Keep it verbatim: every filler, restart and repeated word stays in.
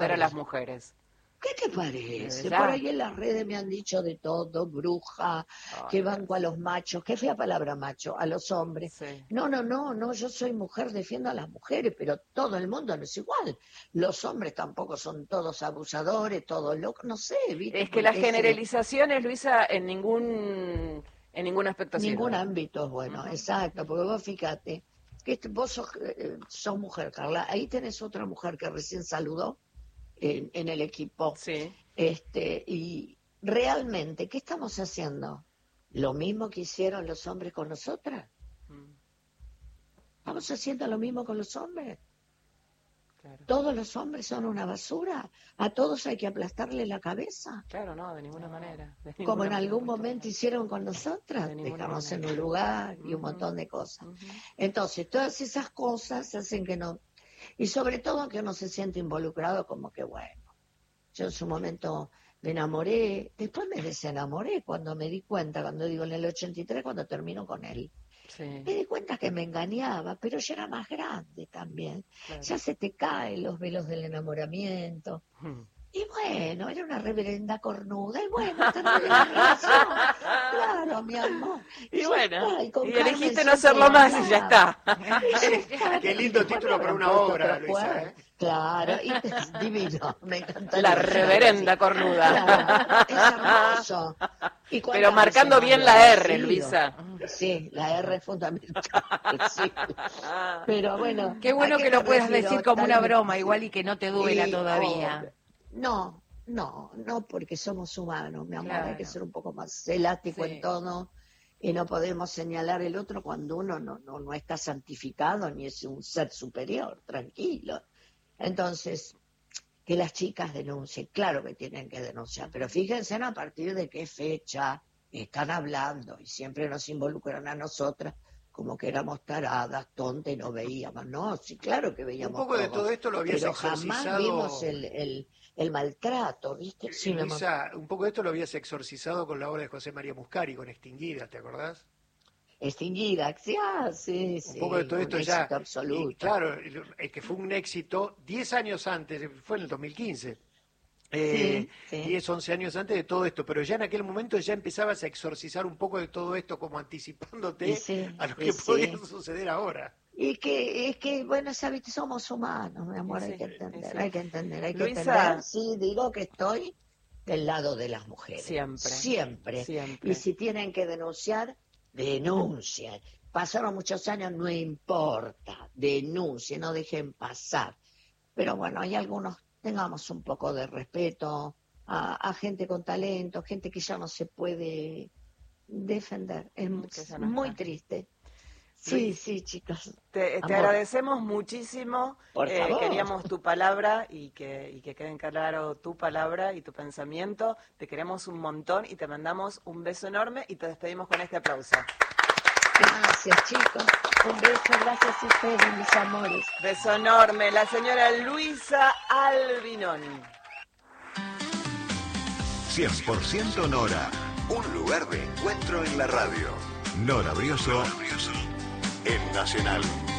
para las mujeres. ¿Qué te parece? ¿Verdad? Por ahí en las redes me han dicho de todo, bruja, Ay, que banco a los machos. Qué fea palabra macho, a los hombres. Sí. No, no, no, no, yo soy mujer, defiendo a las mujeres, pero todo el mundo no es igual. Los hombres tampoco son todos abusadores, todos locos, no sé, ¿viste? Es que las Porque ese- generalizaciones, Luisa, en ningún en ningún aspecto Ningún sirven. ámbito es bueno, Ujú. exacto, porque vos fíjate, que est- vos sos, eh, sos mujer, Carla, ahí tenés otra mujer que recién saludó en, en el equipo. Sí. Este, y realmente, ¿qué estamos haciendo? ¿Lo mismo que hicieron los hombres con nosotras? Mm, ¿Estamos haciendo lo mismo con los hombres? Claro. ¿Todos los hombres son una basura? ¿A todos hay que aplastarle la cabeza? Claro, no, de ninguna manera. de Como en ninguna algún manera. momento hicieron con nosotras, De ninguna dejarnos en manera. un lugar y un Ujú. montón de cosas. Ujú. Entonces, todas esas cosas hacen que no, y sobre todo que uno se siente involucrado, como que bueno, yo en su momento me enamoré, después me desenamoré cuando me di cuenta, cuando digo en el ochenta y tres, cuando termino con él, Sí, me di cuenta que me engañaba, pero yo era más grande también, claro. ya se te caen los velos del enamoramiento. Mm. Y bueno, era una reverenda cornuda, y bueno, terminé la relación. Claro, mi amor. Y ya bueno, está, con y Carmen elegiste no siempre hacerlo más y ya hablaba. está. Y ya está. Qué Y lindo después título me para habrán una puesto obra, otro Luisa, cuerno. ¿eh? Claro, y es divino, me encantaría. La hacer algo reverenda así. cornuda. Claro, es hermoso. ¿Y Pero cuántas marcando veces bien no la lo ha R, sido? Luisa. Sí, la R es fundamental. Sí. Pero bueno. Qué bueno ¿a qué que lo me puedas refiero? decir como Tal una vez- broma, igual y que no te duela Y, todavía. obvio. No, no, no, porque somos humanos, mi amor, hay que Claro. ser un poco más elástico Sí. en todo y no podemos señalar el otro cuando uno no, no, no está santificado ni es un ser superior, tranquilo. Entonces, que las chicas denuncien, claro que tienen que denunciar, pero fíjense a partir de qué fecha están hablando y siempre nos involucran a nosotras como que éramos taradas, tontas y no veíamos. No, sí, claro que Un veíamos poco de todo esto lo habías pero jamás exorcizado. vimos el, el, el maltrato, ¿viste? Sí, mi amor. Luisa, un poco de esto lo habías exorcizado con la obra de José María Muscari, con Extinguida, ¿te acordás? Extinguida, sí, ah, sí, Un sí, poco de todo un esto éxito ya. absoluto. Y claro, es que fue un éxito diez años antes, fue en el dos mil quince. Eh, Sí, sí. diez, once años antes de todo esto, pero ya en aquel momento ya empezabas a exorcizar un poco de todo esto, como anticipándote Y sí, a lo y que sí. podía suceder ahora. Y que, es que, bueno, sabes, somos humanos, mi amor, Y sí, hay que y entender, sí. hay que entender, hay que Luisa. entender. Sí, digo que estoy del lado de las mujeres. Siempre. Siempre. Siempre. Y si tienen que denunciar, denuncien. Pasaron muchos años, no importa, denuncien, no dejen pasar. Pero bueno, hay algunos, tengamos un poco de respeto a, a gente con talento, gente que ya no se puede defender. Es Que ya no muy está. triste. Sí, Luis, sí, chicos. Te, te Amor. agradecemos muchísimo. Por Eh, favor. queríamos tu palabra y que, y que queden claro tu palabra y tu pensamiento. Te queremos un montón y te mandamos un beso enorme y te despedimos con este aplauso. Gracias, chicos. Un beso, gracias a ustedes, mis amores. Beso enorme. La señora Luisa Albinoni. cien por ciento Nora. Un lugar de encuentro en la radio. Nora Brioso en Nacional.